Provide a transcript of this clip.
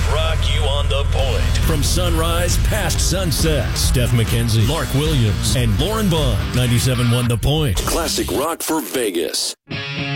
rock you on the point. From sunrise past sunset, Steph McKenzie, Mark Williams, and Lauren Bond. 97.1 The Point. Classic rock for Vegas.